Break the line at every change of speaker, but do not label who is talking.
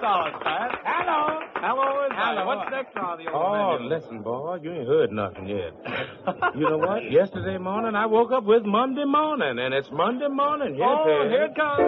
flowers, Pat.
Hello.
Hello, is
Hello.
What's next on the
Oh,
old menu?
listen, boy, you ain't heard nothing yet. You know what? Yesterday morning, I woke up with Monday morning, and it's Monday morning. Yes,
Oh,
it is.
here it comes.